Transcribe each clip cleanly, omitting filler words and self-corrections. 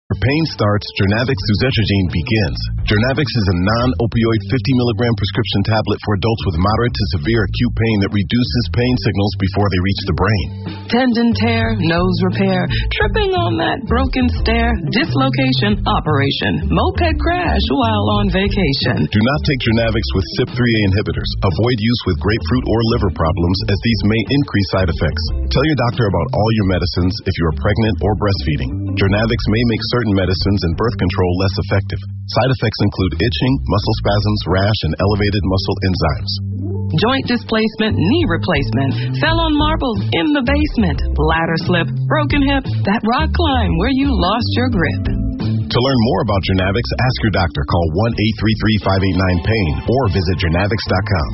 When pain starts, Journavx suzetrigine begins. Journavx is a non-opioid 50-milligram prescription tablet for adults with moderate to severe acute pain that reduces pain signals before they reach the brain. Tendon tear, nose repair, tripping on that broken stair, dislocation, operation, moped crash while on vacation. Do not take Journavx with CYP3A inhibitors. Avoid use with grapefruit or liver problems, as these may increase side effects. Tell your doctor about all your medicines if you are pregnant or breastfeeding. Journavx may make certain medicines and birth control less effective. Side effects include itching, muscle spasms, rash, and elevated muscle enzymes. Joint displacement, knee replacement, fell on marbles in the basement, ladder slip, broken hip, that rock climb where you lost your grip. To learn more about Journavx, ask your doctor. Call 1-833-589-PAIN or visit Journavx.com.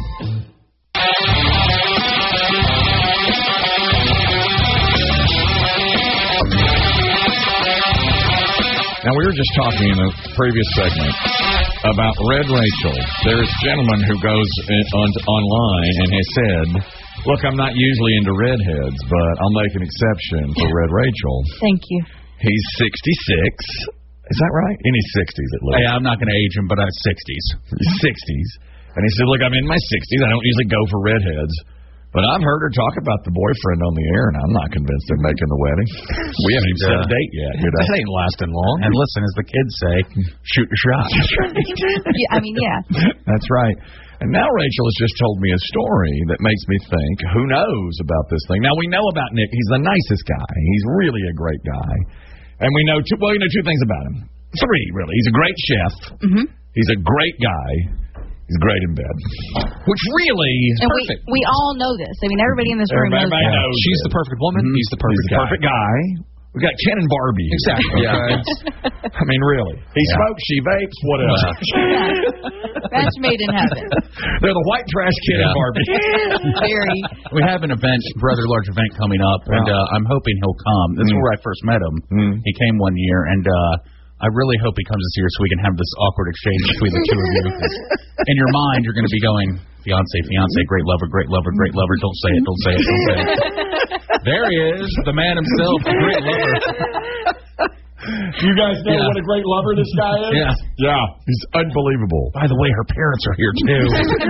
Now, we were just talking in the previous segment about Red Rachel. There's a gentleman who goes online and has said, look, I'm not usually into redheads, but I'll make an exception for Red Rachel. Thank you. He's 66. Is that right? In his 60s, at least. Hey, I'm not going to age him, but I'm 60s. He's 60s. And he said, look, I'm in my 60s. I don't usually go for redheads. But I've heard her talk about the boyfriend on the air, and I'm not convinced they're making the wedding. We haven't even set a date yet. This ain't lasting long. And listen, as the kids say, shoot your shot. Yeah. That's right. And now Rachel has just told me a story that makes me think, who knows about this thing? Now, we know about Nick. He's the nicest guy. He's really a great guy. And we know two things about him. Three, really. He's a great chef. Mm-hmm. He's a great guy. He's great in bed. Which really is perfect. We all know this. I mean, everybody in this room knows that. She's the perfect woman. Mm-hmm. He's the perfect guy. We got Ken and Barbie. Exactly. Yeah. I mean, really. He smokes, she vapes, what else? Match made in heaven. They're the white trash Ken and Barbie. Very. We have an event, rather large event coming up, and I'm hoping he'll come. This is where I first met him. He came one year, and I really hope he comes this year so we can have this awkward exchange between the two of you. In your mind, you're going to be going, fiance, great lover, great lover, great lover. Don't say it, don't say it, don't say it. There he is, the man himself, the great lover. You guys know what a great lover this guy is? Yeah. He's unbelievable. By the way, her parents are here, too.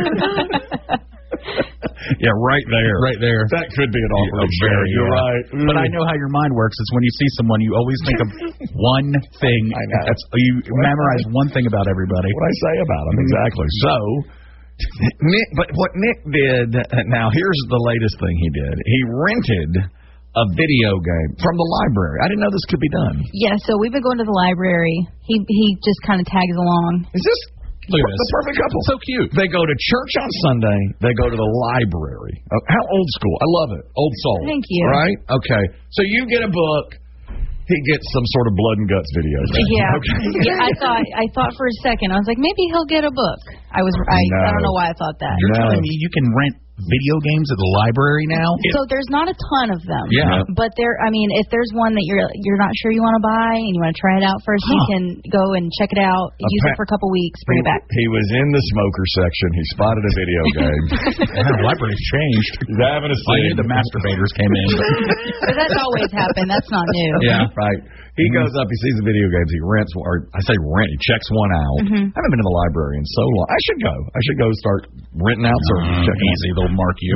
Yeah, right there. Right there. That could be an awkward exchange. You're right. But I know how your mind works. It's when you see someone, you always think of one thing. I know. You memorize one thing about everybody. What I say about them, exactly. So, Nick, but what Nick did, now here's the latest thing he did. He rented a video game from the library. I didn't know this could be done. Yeah, so we've been going to the library. He just kind of tags along. Is this... Look at the perfect couple. So cute. They go to church on Sunday. They go to the library. How old school. I love it. Old soul. Thank you. Right? Okay. So you get a book. He gets some sort of blood and guts video. Yeah. Okay. Yeah. I thought for a second. I was like, maybe he'll get a book. I don't know why I thought that. You're telling me you can rent video games at the library now? So there's not a ton of them. Yeah. But if there's one that you're not sure you want to buy and you want to try it out first, you can go and check it out, use it for a couple weeks, bring it back. He was in the smoker section. He spotted a video game. The library's changed. He's having a I knew the masturbators came in. But that's always happened. That's not new. Yeah, right. He goes up, he sees the video games, he rents, or I say rent, he checks one out. I haven't been to the library in so long. I should go start renting out some. Easy, they'll mark you.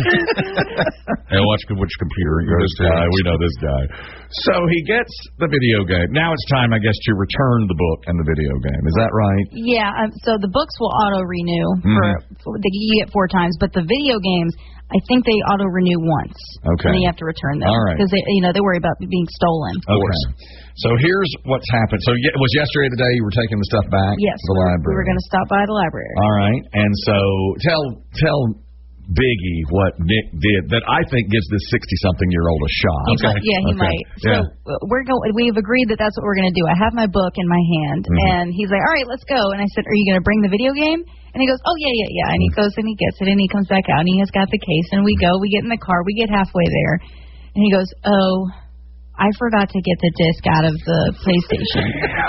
Hey, watch which computer he goes to. We know this guy. So he gets the video game. Now it's time, I guess, to return the book and the video game. Is that right? Yeah, so the books will auto-renew. You get 4 times, but the video games, I think they auto-renew once. Okay. And then you have to return them. All right. Because they worry about being stolen. Of course. So here's what's happened. So it was yesterday today you were taking the stuff back to the library. We were going to stop by the library. All right. And so tell Biggie what Nick did that I think gives this 60-something-year-old a shot. He might. So we've agreed that that's what we're going to do. I have my book in my hand, and he's like, all right, let's go. And I said, are you going to bring the video game? And he goes, oh, yeah. And he goes and he gets it, and he comes back out, and he has got the case, and we get in the car, we get halfway there, and he goes, oh, I forgot to get the disc out of the PlayStation.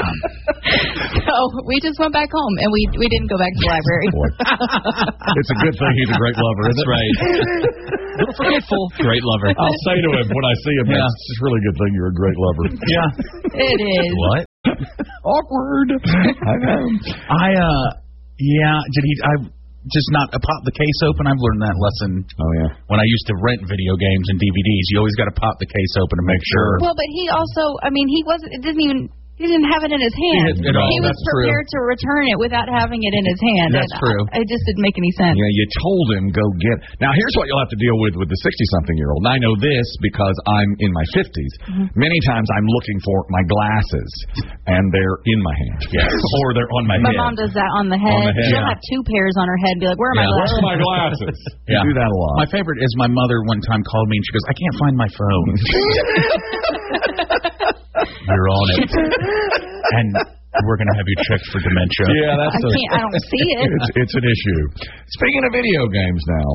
So we just went back home, and we didn't go back to the library. It's a good thing he's a great lover, isn't it? That's right. little forgetful. Great lover. I'll say to him when I see him, it's just really good thing you're a great lover. Yeah. It is. What? Awkward. I know. Did he? I just not pop the case open. I've learned that lesson. Oh yeah. When I used to rent video games and DVDs, you always got to pop the case open to make sure. Well, but he also, I mean, he didn't have it in his hand. He was prepared to return it without having it in his hand. That's true. It just didn't make any sense. Yeah, you told him go get. Now here's what you'll have to deal with the 60-something-year-old. And I know this because I'm in my 50s. Many times I'm looking for my glasses, and they're in my hand. Yes. Or they're on my head. My mom does that on the head. She'll have two pairs on her head and be like, where are my glasses? Where are my glasses? You do that a lot. My favorite is my mother one time called me and she goes, I can't find my phone. You're on it. And we're going to have you checked for dementia. Yeah, I don't see it. It's an issue. Speaking of video games now,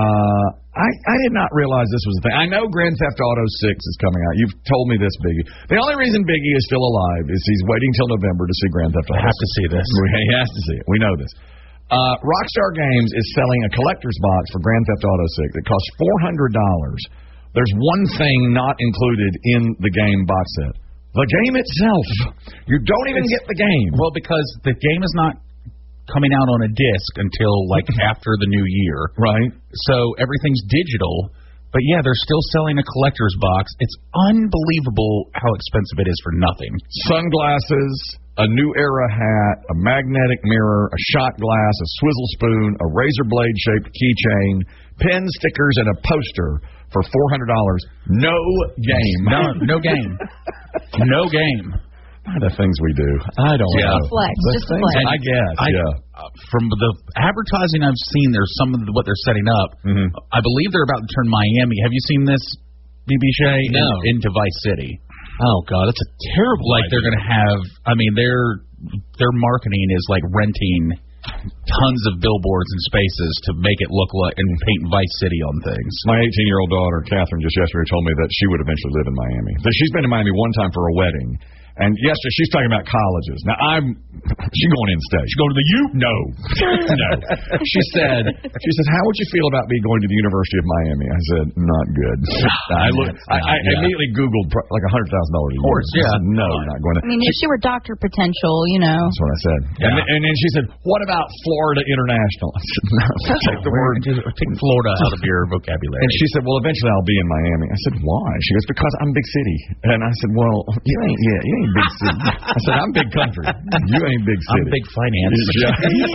I did not realize this was a thing. I know Grand Theft Auto 6 is coming out. You've told me this, Biggie. The only reason Biggie is still alive is he's waiting till November to see Grand Theft Auto 6. I have to see this. He has to see it. We know this. Rockstar Games is selling a collector's box for Grand Theft Auto 6. It costs $400. There's one thing not included in the game box set. The game itself. You don't even get the game. Well, because the game is not coming out on a disc until, like, after the new year. Right. So everything's digital. But, yeah, they're still selling a collector's box. It's unbelievable how expensive it is for nothing. Sunglasses, a New Era hat, a magnetic mirror, a shot glass, a swizzle spoon, a razor blade-shaped keychain, pen stickers, and a poster for $400. No game. No game. No game. The things we do. I don't know. Just a flex. I guess. From the advertising I've seen, there's some of what they're setting up. I believe they're about to turn Miami. Have you seen this, BB Shea? No. Into Vice City. Oh, God. That's a terrible idea. They're going to have, I mean, their marketing is like renting tons of billboards and spaces to make it look like and paint Vice City on things. My 18-year-old daughter, Catherine, just yesterday told me that she would eventually live in Miami. That she's been to Miami one time for a wedding. And yesterday, she's talking about colleges. Now, she's going in state. She's going to the U? No. No. She said, how would you feel about me going to the University of Miami? I said, not good. I immediately Googled like $100,000 a year. Of course, yeah. I said, no, you're not going to. I mean, if she were Dr. Potential, That's what I said. Yeah. And then she said, what about Florida International? I said, no. Take the word. Take Florida out of your vocabulary. And she said, well, eventually I'll be in Miami. I said, why? She goes, because I'm big city. And I said, well, you ain't big city. I said, I'm big country. You ain't big city. I'm big finance. Yeah.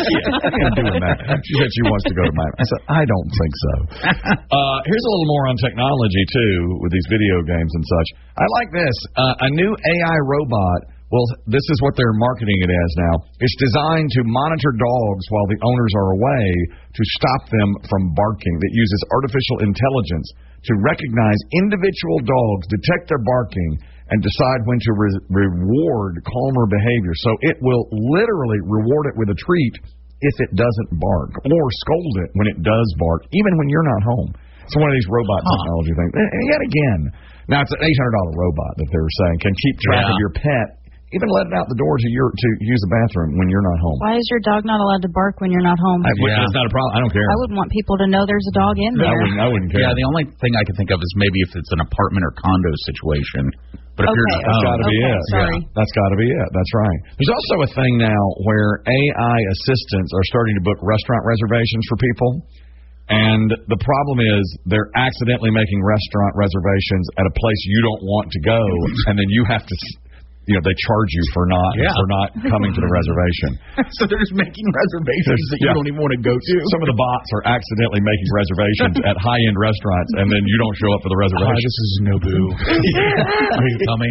I ain't doing that. She said she wants to go to Miami. I said, I don't think so. Here's a little more on technology, too, with these video games and such. I like this. A new AI robot. Well, this is what they're marketing it as now. It's designed to monitor dogs while the owners are away to stop them from barking. That uses artificial intelligence to recognize individual dogs, detect their barking, and decide when to reward calmer behavior. So it will literally reward it with a treat if it doesn't bark, or scold it when it does bark, even when you're not home. It's one of these robot technology things. And yet again, now it's an $800 robot that they're saying can keep track of your pet, even let it out the door to use the bathroom when you're not home. Why is your dog not allowed to bark when you're not home? It's not a problem. I don't care. I wouldn't want people to know there's a dog in there. I wouldn't care. Yeah, the only thing I can think of is maybe if it's an apartment or condo situation. But if you're that's got to be it. Sorry. Yeah, that's got to be it. That's right. There's also a thing now where AI assistants are starting to book restaurant reservations for people. And the problem is they're accidentally making restaurant reservations at a place you don't want to go, and then you have to, they charge you for not coming to the reservation. So they're just making reservations that you don't even want to go to. Some of the bots are accidentally making reservations at high-end restaurants, and then you don't show up for the reservation. Hi, this is Nobu. Are you coming?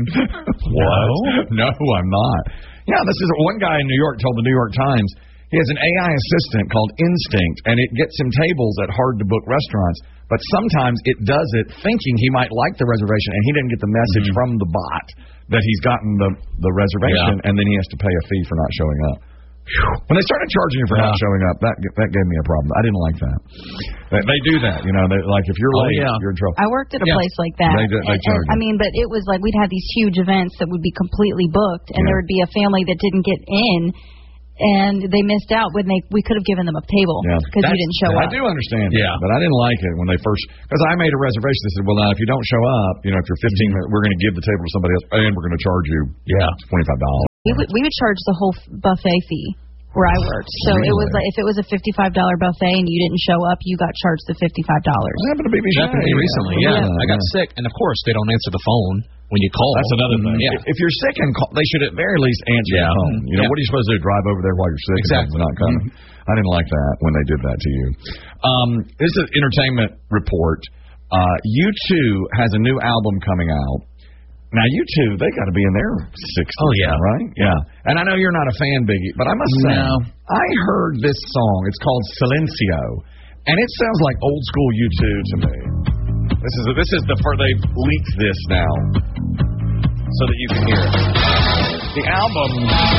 What? No, I'm not. Yeah, this is one guy in New York told the New York Times he has an AI assistant called Instinct, and it gets him tables at hard-to-book restaurants. But sometimes it does it thinking he might like the reservation, and he didn't get the message from the bot that he's gotten the reservation, and then he has to pay a fee for not showing up. When they started charging you for not showing up, that gave me a problem. I didn't like that. They do that, like if you're late, you're in trouble. I worked at a place like that. They charge you. I mean, but it was like we'd have these huge events that would be completely booked, and there would be a family that didn't get in. and they missed out when we could have given them a table because you didn't show up. I do understand that, but I didn't like it when they first, because I made a reservation. They said, well, if you don't show up, if you're 15 minutes, we're going to give the table to somebody else, and we're going to charge you $25. We would charge the whole buffet fee where I worked. So it was like, if it was a $55 buffet and you didn't show up, you got charged the $55. What happened to BB Definitely recently, I got sick, and of course they don't answer the phone when you call. That's another thing. Yeah. If you're sick and call, they should at very least answer the phone. What are you supposed to do? Drive over there while you're sick? Exactly. And not coming. I didn't like that when they did that to you. This is an entertainment report. U2 has a new album coming out. Now, U2, they got to be in their 60s. Oh, yeah. Right? Yeah. And I know you're not a fan, Biggie, but I must say, I heard this song. It's called Silencio, and it sounds like old school U2 to me. This is the part they've leaked this now so that you can hear it. The album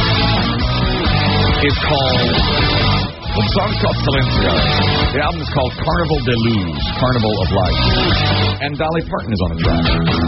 is called, the song's called Silencio. The album is called Carnival de Luz, Carnival of Light. And Dolly Parton is on the track.